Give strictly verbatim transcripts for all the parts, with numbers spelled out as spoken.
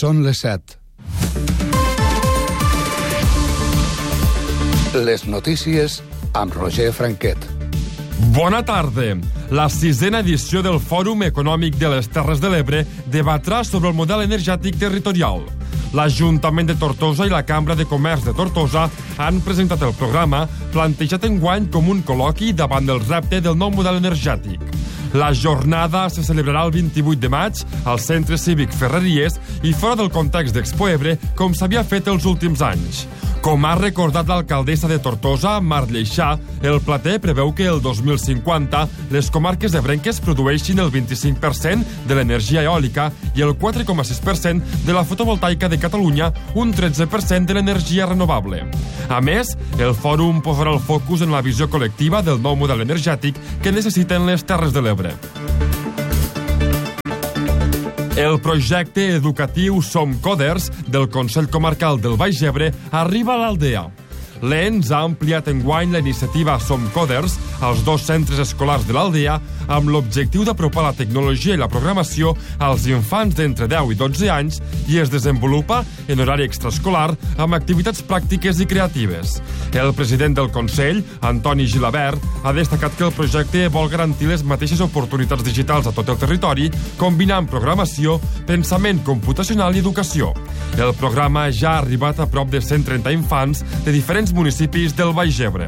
Són les set. Les notícies amb Roger Franquet. Bona tarda. La sisena edició del Fòrum Econòmic de les Terres de l'Ebre debatrà sobre el model energètic territorial. L'Ajuntament de Tortosa i la Cambra de Comerç de Tortosa han presentat el programa plantejat enguany com un col·loqui davant del repte del nou model energètic. La jornada se celebrarà el vint-i-vuit de maig al Centre Cívic Ferreries i fora del context d'Expo Ebre, com s'havia fet els últims anys. Com ha recordat l'alcaldessa de Tortosa, Mar Lleixà, el plater preveu que el dos mil cinquanta les comarques ebrenques produeixin el vint-i-cinc per cent de l'energia eòlica i el quatre coma sis per cent de la fotovoltaica de Catalunya, un tretze per cent de l'energia renovable. A més, el fòrum posarà el focus en la visió col·lectiva del nou model energètic que necessiten les Terres de l'Ebre. El projecte educatiu Som Coders del Consell Comarcal del Baix Ebre arriba a l'Aldea. L'E N S ha ampliat enguany la iniciativa Som Coders als dos centres escolars de l'Aldea amb l'objectiu d'apropar la tecnologia i la programació als infants d'entre deu i dotze anys i es desenvolupa en horari extraescolar amb activitats pràctiques i creatives. El president del Consell, Antoni Gilabert, ha destacat que el projecte vol garantir les mateixes oportunitats digitals a tot el territori, combinant programació, pensament computacional i educació. El programa ja ha arribat a prop de cent trenta infants de diferents municipis del Baix Ebre.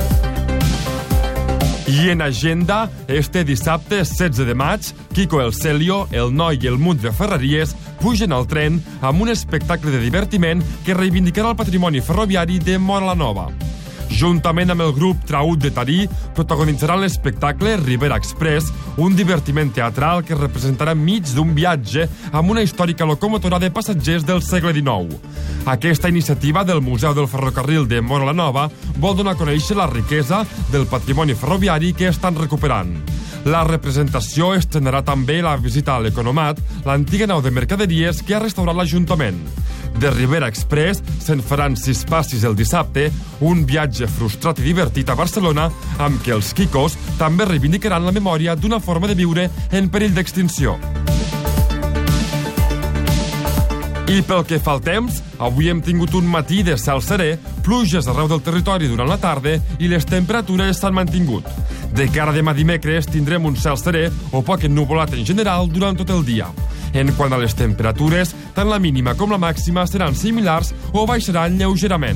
I en agenda, este dissabte setze de maig, Kiko el Celio, el Noi i el Munt de Ferreries pugen al tren amb un espectacle de divertiment que reivindicarà el patrimoni ferroviari de Móra la Nova. Juntament amb el grup Traut de Tarí, protagonitzaran l'espectacle Ribera Express, un divertiment teatral que representarà mig d'un viatge amb una històrica locomotora de passatgers del segle dinou. Aquesta iniciativa del Museu del Ferrocarril de Móra la Nova vol donar a conèixer la riquesa del patrimoni ferroviari que estan recuperant. La representació estrenarà també la visita a l'Economat, l'antiga nau de mercaderies que ha restaurat l'Ajuntament. De Ribera Express se'n faran sis passis el dissabte, un viatge frustrat i divertit a Barcelona, amb què els Kikos també reivindicaran la memòria d'una forma de viure en perill d'extinció. I pel que fa al temps, avui hem tingut un matí de cel serè, pluges arreu del territori durant la tarda i les temperatures s'han mantingut. De cara a demà dimecres tindrem un cel serè o poc ennuvolat en general durant tot el dia. En quant a les temperatures, tant la mínima com la màxima seran similars o baixaran lleugerament.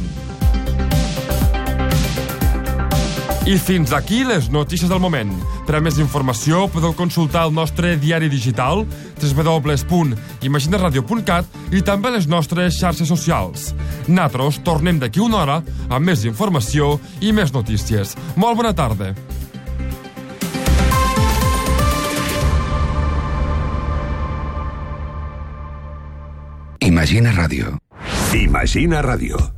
I fins aquí les notícies del moment. Per a més informació podeu consultar el nostre diari digital w w w punt imaginaradio punt cat i també les nostres xarxes socials. Nosaltres tornem d'aquí una hora amb més informació i més notícies. Molt bona tarda. Imagina Ràdio. Imagina Ràdio.